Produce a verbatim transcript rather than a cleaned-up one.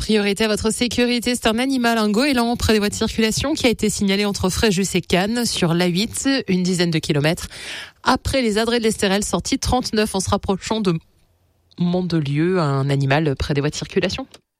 Priorité à votre sécurité, c'est un animal, un goéland près des voies de circulation qui a été signalé entre Fréjus et Cannes sur l'A huit, une dizaine de kilomètres. Après les Adrets de l'Estérel, sortie trente-neuf en se rapprochant de Mandelieu, un animal près des voies de circulation.